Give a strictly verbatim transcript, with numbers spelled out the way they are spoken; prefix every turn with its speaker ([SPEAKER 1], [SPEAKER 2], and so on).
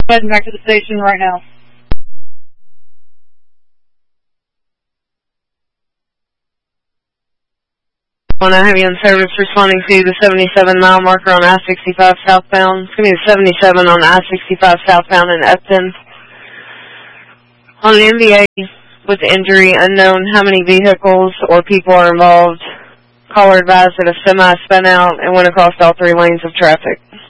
[SPEAKER 1] Heading back to the station right now.
[SPEAKER 2] When I have you in service responding to the seventy-seven mile marker on I sixty-five southbound. It's going to be the seventy-seven on I sixty-five southbound in Upton. On the M V A with injury unknown, how many vehicles or people are involved? Caller advised that a semi spun out and went across all three lanes of traffic.